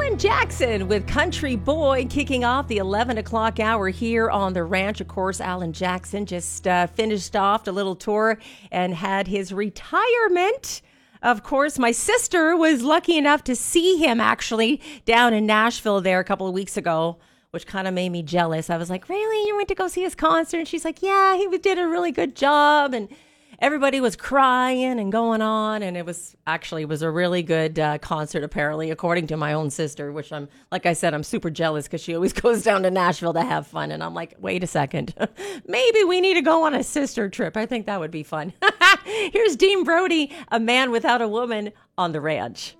Alan Jackson with Country Boy kicking off the 11 o'clock hour here on the ranch. Of course, Alan Jackson just finished off a little tour and had his retirement. Of course, my sister was lucky enough to see him actually down in Nashville there a couple of weeks ago, which kind of made me jealous. I was like, really? You went to go see his concert? And she's like, yeah, he did a really good job. And everybody was crying and going on. And it was a really good concert, apparently, according to my own sister, which like I said, I'm super jealous because she always goes down to Nashville to have fun. And I'm like, wait a second. Maybe we need to go on a sister trip. I think that would be fun. Here's Dean Brody, A Man Without a Woman on the Ranch.